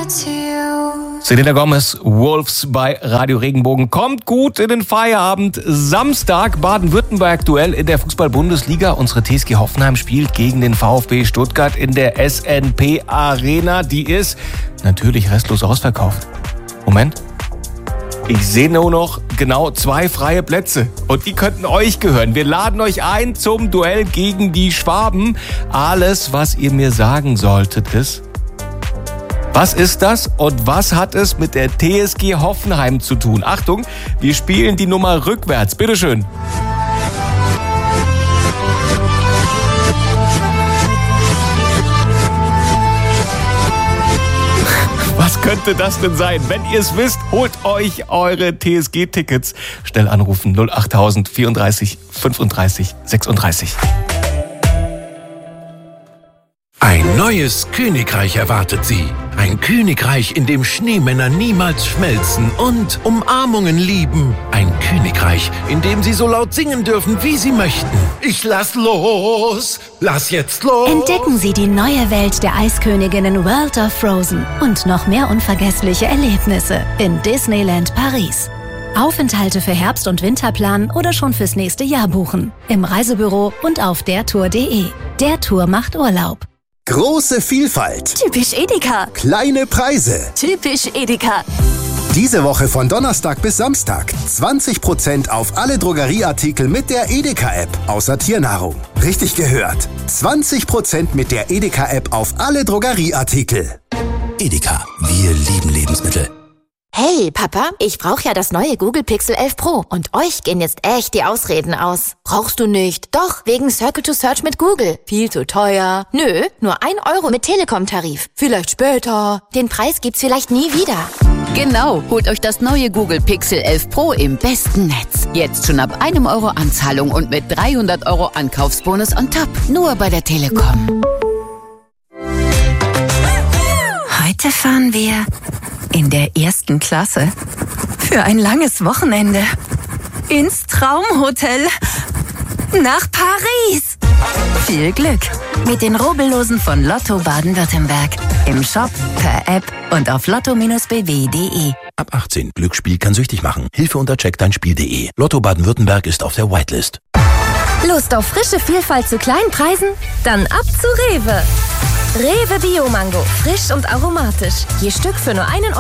Selena Gomez, Wolves bei Radio Regenbogen. Kommt gut in den Feierabend. Samstag Baden-Württemberg-Duell in der Fußball-Bundesliga. Unsere TSG Hoffenheim spielt gegen den VfB Stuttgart in der SNP Arena. Die ist natürlich restlos ausverkauft. Moment. Ich sehe nur noch genau 2 freie Plätze und die könnten euch gehören. Wir laden euch ein zum Duell gegen die Schwaben. Alles, was ihr mir sagen solltet, ist: Was ist das und was hat es mit der TSG Hoffenheim zu tun? Achtung, wir spielen die Nummer rückwärts. Bitteschön. Was könnte das denn sein? Wenn ihr es wisst, holt euch eure TSG-Tickets. Schnell anrufen 08000 34 35 36. Ein neues Königreich erwartet Sie. Ein Königreich, in dem Schneemänner niemals schmelzen und Umarmungen lieben. Ein Königreich, in dem Sie so laut singen dürfen, wie Sie möchten. Ich lass los! Lass jetzt los! Entdecken Sie die neue Welt der Eisköniginnen World of Frozen und noch mehr unvergessliche Erlebnisse in Disneyland Paris. Aufenthalte für Herbst- und Winterplan oder schon fürs nächste Jahr buchen. Im Reisebüro und auf dertour.de. Der Tour macht Urlaub. Große Vielfalt. Typisch Edeka. Kleine Preise. Typisch Edeka. Diese Woche von Donnerstag bis Samstag 20% auf alle Drogerieartikel mit der Edeka-App, außer Tiernahrung. Richtig gehört. 20% mit der Edeka-App auf alle Drogerieartikel. Edeka, wir lieben Lebensmittel. Hey, Papa, ich brauche ja das neue Google Pixel 11 Pro und euch gehen jetzt echt die Ausreden aus. Brauchst du nicht? Doch, wegen Circle to Search mit Google. Viel zu teuer. Nö, nur 1 Euro mit Telekom-Tarif. Vielleicht später. Den Preis gibt's vielleicht nie wieder. Genau, holt euch das neue Google Pixel 11 Pro im besten Netz. Jetzt schon ab 1 Euro Anzahlung und mit 300 Euro Ankaufsbonus on top. Nur bei der Telekom. Heute fahren wir in der 1. Klasse für ein langes Wochenende ins Traumhotel nach Paris. Viel Glück mit den Rubbellosen von Lotto Baden-Württemberg. Im Shop, per App und auf lotto-bw.de. Ab 18. Glücksspiel kann süchtig machen. Hilfe unter checkdeinspiel.de. Lotto Baden-Württemberg ist auf der Whitelist. Lust auf frische Vielfalt zu kleinen Preisen? Dann ab zu Rewe. Rewe Bio-Mango, frisch und aromatisch. Je Stück für nur 1,99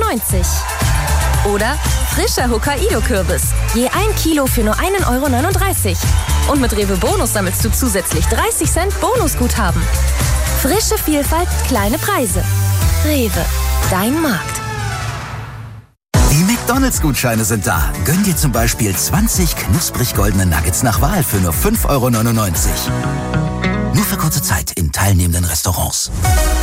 Euro. Oder frischer Hokkaido-Kürbis. Je 1 Kilo für nur 1,39 Euro. Und mit Rewe Bonus sammelst du zusätzlich 30 Cent Bonusguthaben. Frische Vielfalt, kleine Preise. Rewe, dein Markt. Die McDonalds-Gutscheine sind da. Gönn dir zum Beispiel 20 knusprig goldene Nuggets nach Wahl für nur 5,99 Euro. Nur für kurze Zeit in teilnehmenden Restaurants.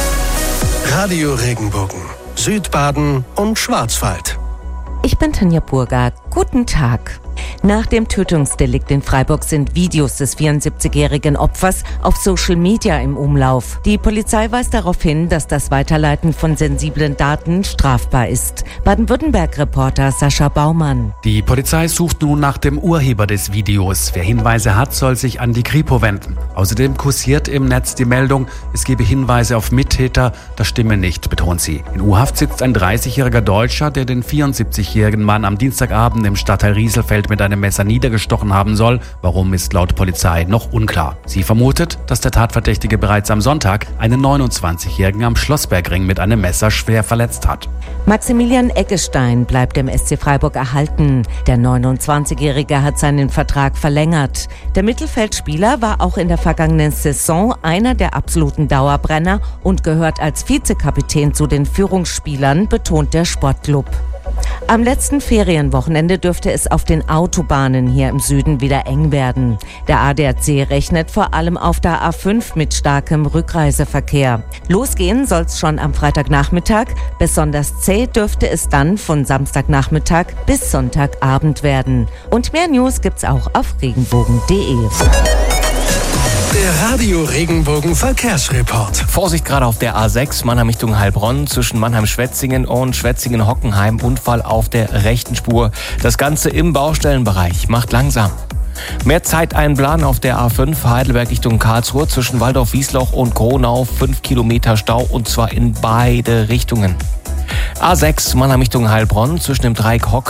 Radio Regenbogen, Südbaden und Schwarzwald. Ich bin Tanja Burger. Guten Tag. Nach dem Tötungsdelikt in Freiburg sind Videos des 74-jährigen Opfers auf Social Media im Umlauf. Die Polizei weist darauf hin, dass das Weiterleiten von sensiblen Daten strafbar ist. Baden-Württemberg-Reporter Sascha Baumann. Die Polizei sucht nun nach dem Urheber des Videos. Wer Hinweise hat, soll sich an die Kripo wenden. Außerdem kursiert im Netz die Meldung, es gebe Hinweise auf Mittäter. Das stimme nicht, betont sie. In U-Haft sitzt ein 30-jähriger Deutscher, der den 74-jährigen Mann am Dienstagabend im Stadtteil Rieselfeld mit einem Messer niedergestochen haben soll. Warum, ist laut Polizei noch unklar. Sie vermutet, dass der Tatverdächtige bereits am Sonntag einen 29-jährigen am Schlossbergring mit einem Messer schwer verletzt hat. Maximilian Eggestein bleibt dem SC Freiburg erhalten. Der 29-Jährige hat seinen Vertrag verlängert. Der Mittelfeldspieler war auch in der vergangenen Saison einer der absoluten Dauerbrenner und gehört als Vizekapitän zu den Führungsspielern, betont der Sportclub. Am letzten Ferienwochenende dürfte es auf den Autobahnen hier im Süden wieder eng werden. Der ADAC rechnet vor allem auf der A5 mit starkem Rückreiseverkehr. Losgehen soll's schon am Freitagnachmittag. Besonders zäh dürfte es dann von Samstagnachmittag bis Sonntagabend werden. Und mehr News gibt's auch auf regenbogen.de. Der Radio Regenbogen Verkehrsreport. Vorsicht gerade auf der A6 Mannheim Richtung Heilbronn zwischen Mannheim-Schwetzingen und Schwetzingen-Hockenheim. Unfall auf der rechten Spur. Das Ganze im Baustellenbereich. Macht langsam. Mehr Zeit einplanen auf der A5 Heidelberg Richtung Karlsruhe zwischen Waldorf-Wiesloch und Kronau. 5 Kilometer Stau und zwar in beide Richtungen. A6 Mannheim Richtung Heilbronn zwischen dem Dreieck Hock